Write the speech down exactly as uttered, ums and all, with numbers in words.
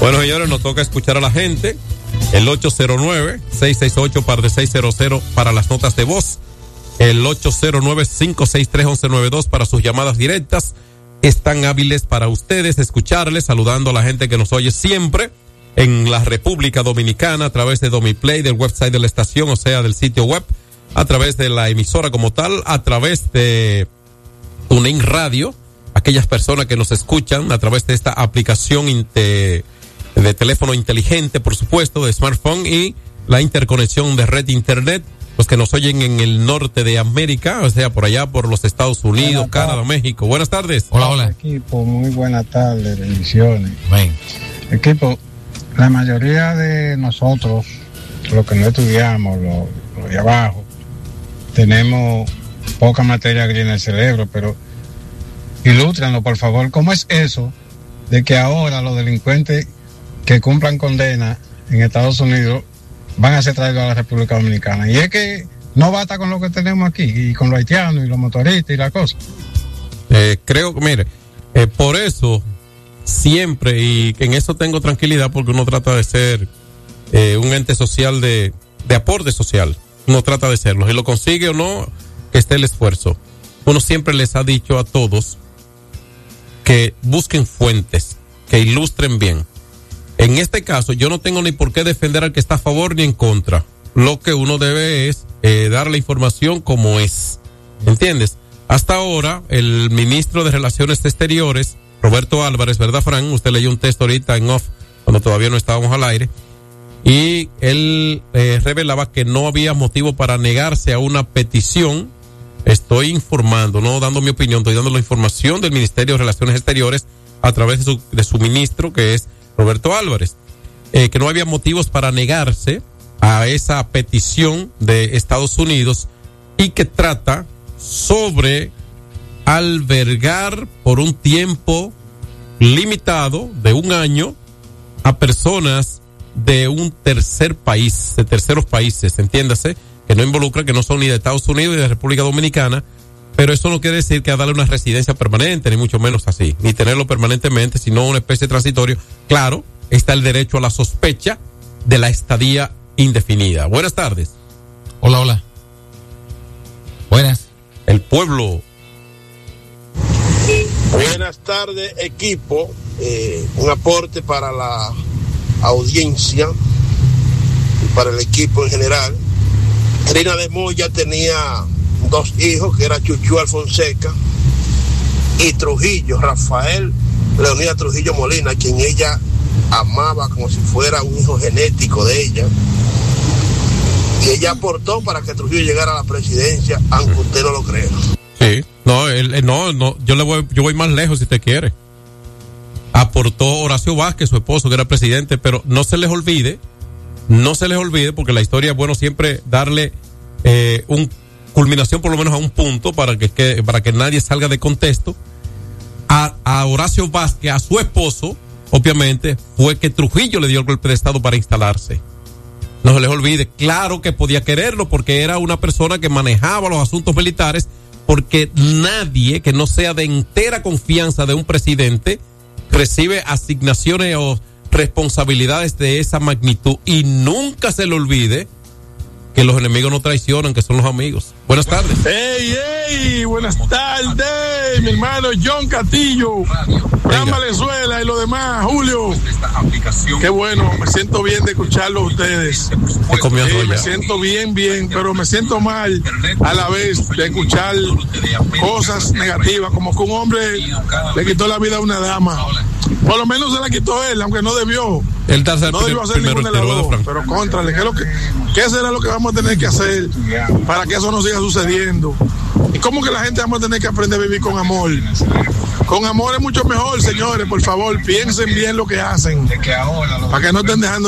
Bueno, señores, nos toca escuchar a la gente. El ocho cero nueve, seis seis ocho, par de seis cero cero para las notas de voz. El ocho cero nueve, cinco seis tres, once noventa y dos para sus llamadas directas. Están hábiles para ustedes escucharles, saludando a la gente que nos oye siempre en la República Dominicana a través de Domiplay, del website de la estación, o sea, del sitio web, a través de la emisora como tal, a través de TuneIn Radio, aquellas personas que nos escuchan a través de esta aplicación de, de teléfono inteligente, por supuesto, de smartphone, y la interconexión de red internet, los que nos oyen en el norte de América, o sea, por allá por los Estados Unidos, Canadá, México. Buenas tardes. Hola, hola. Equipo, muy buenas tardes, bendiciones. Bien. Equipo, la mayoría de nosotros, los que no estudiamos, los, los de abajo, tenemos poca materia gris en el cerebro, pero ilústranlo, por favor. ¿Cómo es eso de que ahora los delincuentes que cumplan condena en Estados Unidos van a ser traídos a la República Dominicana? Y es que no basta con lo que tenemos aquí, y con los haitianos, y los motoristas, y la cosa. Eh, creo que, mire, eh, por eso, siempre, y en eso tengo tranquilidad, porque uno trata de ser eh, un ente social de, de aporte social. Uno trata de serlo. Si lo consigue o no, que esté el esfuerzo. Uno siempre les ha dicho a todos que busquen fuentes, que ilustren bien. En este caso, yo no tengo ni por qué defender al que está a favor ni en contra. Lo que uno debe es eh, dar la información como es. ¿Entiendes? Hasta ahora, el ministro de Relaciones Exteriores, Roberto Álvarez, ¿verdad, Fran? Usted leyó un texto ahorita en off, cuando todavía no estábamos al aire. Y él eh, revelaba que no había motivo para negarse a una petición. Estoy informando, no dando mi opinión, estoy dando la información del Ministerio de Relaciones Exteriores a través de su, de su ministro, que es Roberto Álvarez, eh, que no había motivos para negarse a esa petición de Estados Unidos, y que trata sobre albergar por un tiempo limitado de un año a personas de un tercer país, de terceros países, entiéndase, que no involucra, que no son ni de Estados Unidos ni de República Dominicana, pero eso no quiere decir que a darle una residencia permanente, ni mucho menos así, ni tenerlo permanentemente, sino una especie de transitorio. Claro, está el derecho a la sospecha de la estadía indefinida. Buenas tardes. Hola, hola. Buenas. El pueblo. Buenas tardes, equipo. Eh, un aporte para la audiencia y para el equipo en general. Trina de Moya tenía dos hijos, que era Chuchu Alfonseca y Trujillo, Rafael Leonidas Trujillo Molina, quien ella amaba como si fuera un hijo genético de ella. Y ella aportó para que Trujillo llegara a la presidencia, aunque usted no lo crea. Sí, no, él, no, no, yo le voy, yo voy más lejos si usted quiere. Aportó Horacio Vázquez, su esposo, que era presidente, pero no se les olvide, no se les olvide, porque la historia es bueno siempre darle eh, un culminación por lo menos a un punto para que, que para que nadie salga de contexto. A, a Horacio Vázquez, a su esposo, obviamente, fue que Trujillo le dio el golpe de estado para instalarse. No se les olvide, claro que podía quererlo porque era una persona que manejaba los asuntos militares, porque nadie que no sea de entera confianza de un presidente recibe asignaciones o responsabilidades de esa magnitud. Y nunca se le olvide que los enemigos no traicionan, que son los amigos. Buenas tardes. ¡Ey, ey! Buenas tardes, mi hermano John Castillo, Gran Valenzuela y lo demás, Julio. Qué bueno, me siento bien de escucharlos ustedes. Sí, me siento bien, bien, pero me siento mal a la vez de escuchar cosas negativas, como que un hombre le quitó la vida a una dama. Por lo menos se la quitó él, aunque no debió. El tercer, no debió hacer ningún de los dos, pero contrale, ¿qué, es lo que, ¿qué será lo que vamos a tener que hacer para que eso no siga sucediendo? ¿Y cómo que la gente vamos a tener que aprender a vivir con amor? Con amor es mucho mejor, señores, por favor, piensen bien lo que hacen, para que no estén dejando